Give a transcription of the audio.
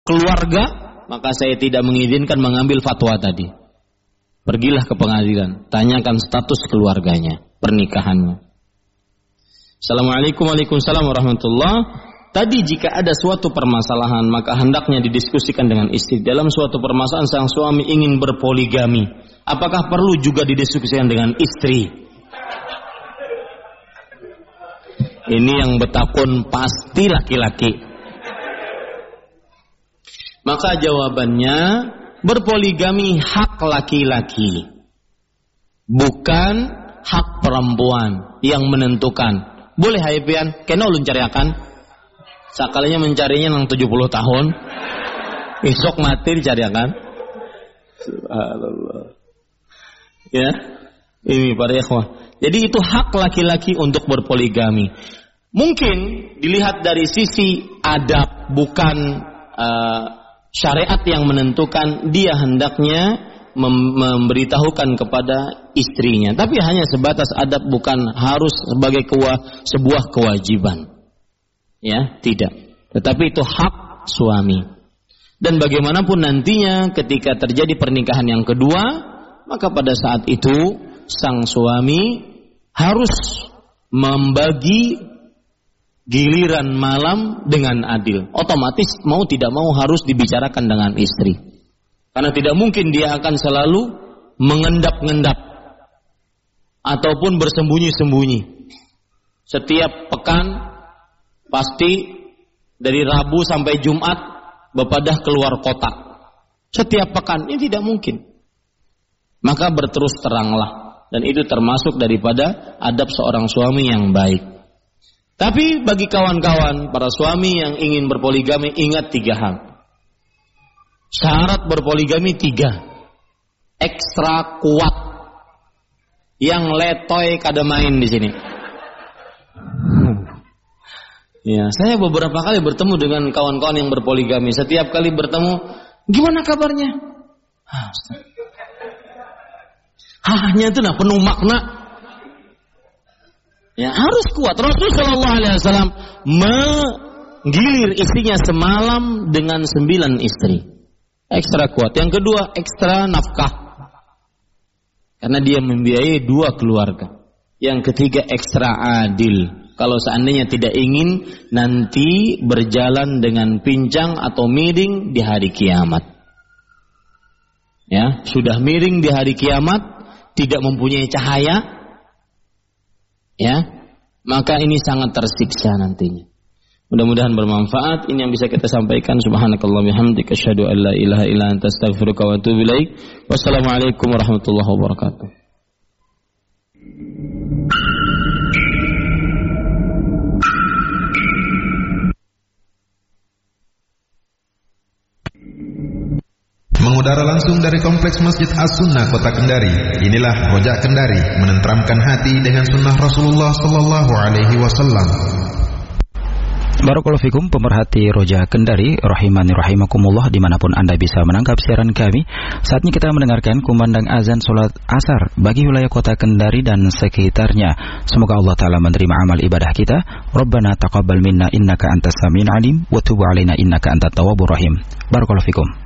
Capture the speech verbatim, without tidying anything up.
keluarga, maka saya tidak mengizinkan mengambil fatwa tadi. Pergilah ke pengadilan, tanyakan status keluarganya, pernikahannya. Assalamualaikum Waalaikumsalam warahmatullahi. Tadi jika ada suatu permasalahan, maka hendaknya didiskusikan dengan istri. Dalam suatu permasalahan sang suami ingin berpoligami, apakah perlu juga didiskusikan dengan istri? Ini yang betakun pasti laki-laki. Maka jawabannya, berpoligami hak laki-laki, bukan hak perempuan yang menentukan. Boleh haipian, kena ulun cariakan. Sakalinya mencarinya nang tujuh puluh tahun, besok mati dicariakan. Subhanallah. Ya, ini para ikhwah. Jadi itu hak laki-laki untuk berpoligami. Mungkin dilihat dari sisi adab, bukan uh, syariat yang menentukan, dia hendaknya mem- memberitahukan kepada istrinya. Tapi hanya sebatas adab, bukan harus sebagai kewa- sebuah kewajiban. Ya, tidak. Tetapi itu hak suami. Dan bagaimanapun nantinya ketika terjadi pernikahan yang kedua, maka pada saat itu sang suami harus membagi giliran malam dengan adil. Otomatis mau tidak mau harus dibicarakan dengan istri. Karena tidak mungkin dia akan selalu mengendap-ngendap ataupun bersembunyi-sembunyi. Setiap pekan pasti dari Rabu sampai Jumat bepadah keluar kota. Setiap pekan, ini tidak mungkin. Maka berterus teranglah. Dan itu termasuk daripada adab seorang suami yang baik. Tapi bagi kawan-kawan, para suami yang ingin berpoligami, ingat tiga hal. Syarat berpoligami tiga. Ekstra kuat. Yang letoy kada main di sini. Ya, saya beberapa kali bertemu dengan kawan-kawan yang berpoligami. Setiap kali bertemu, gimana kabarnya? Hahnya itu nah penuh makna. Ya, harus kuat. Rasul Shallallahu Alaihi Wasallam menggilir istrinya semalam dengan sembilan istri. Ekstra kuat. Yang kedua, ekstra nafkah. Karena dia membiayai dua keluarga. Yang ketiga, ekstra adil. Kalau seandainya tidak ingin nanti berjalan dengan pincang atau miring di hari kiamat. Ya, sudah miring di hari kiamat, tidak mempunyai cahaya, ya, maka ini sangat tersiksa nantinya. Mudah-mudahan bermanfaat. Ini yang bisa kita sampaikan. Subhanakallah bihamdika asyhadu an la ilaha illa anta astaghfiruka wa atubu ilaik. Wassalamualaikum warahmatullahi wabarakatuh. Mengudara langsung dari Kompleks Masjid As-Sunnah Kota Kendari. Inilah Rojak Kendari, menenteramkan hati dengan sunnah Rasulullah Sallallahu Alaihi Wasallam. Barakallahu fikum pemerhati Roja Kendari, rahimani rahimakumullah, dimanapun Anda bisa menangkap siaran kami. Saatnya kita mendengarkan kumandang azan sholat asar bagi wilayah kota Kendari dan sekitarnya. Semoga Allah Ta'ala menerima amal ibadah kita. Rabbana taqabbal minna innaka antas sami'ul alim wa tub alaina innaka antat tawwabur rahim. Barakallahu fikum.